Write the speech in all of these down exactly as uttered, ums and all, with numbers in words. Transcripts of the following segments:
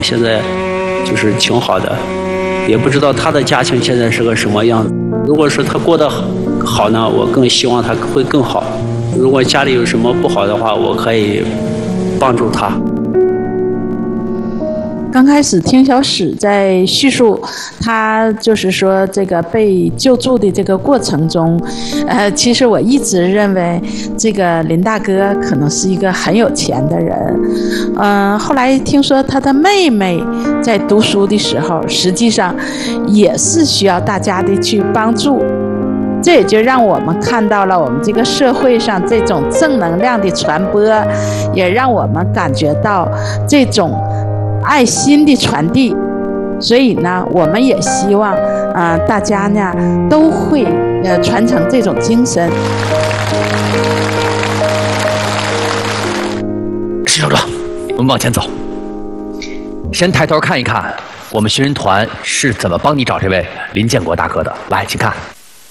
现在就是挺好的，也不知道他的家庭现在是个什么样子。如果是他过得好呢，我更希望他会更好。如果家里有什么不好的话，我可以帮助他。 刚开始听小史在叙述他就是说这个被救助的这个过程中，呃，其实我一直认为这个林大哥可能是一个很有钱的人，嗯、呃，后来听说他的妹妹在读书的时候，实际上也是需要大家的去帮助。这也就让我们看到了我们这个社会上这种正能量的传播，也让我们感觉到这种爱心的传递。所以呢，我们也希望啊、呃，大家呢都会呃传承这种精神。 石小壮，我们往前走，先抬头看一看我们寻人团是怎么帮你找这位林建国大哥的。来，请看。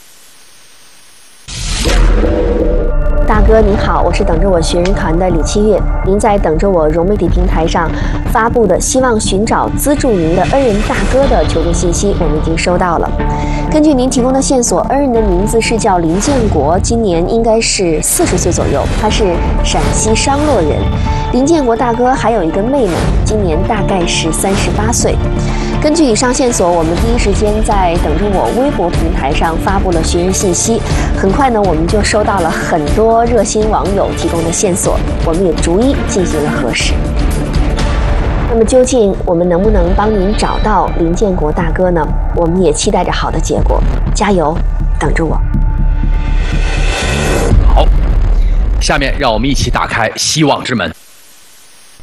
大哥您好，我是等着我寻人团的李七月。您在等着我融媒体平台上发布的希望寻找资助您的恩人大哥的求助信息，我们已经收到了。根据您提供的线索，恩人的名字是叫林建国，今年应该是四十岁左右，他是陕西商洛人。林建国大哥还有一个妹妹，今年大概是三十八岁。根据以上线索，我们第一时间在等着我微博平台上发布了寻人信息。很快呢，我们就收到了很多热心网友提供的线索，我们也逐一进行了核实。那么究竟我们能不能帮您找到林建国大哥呢？我们也期待着好的结果，加油，等着我。 好，下面让我们一起打开希望之门。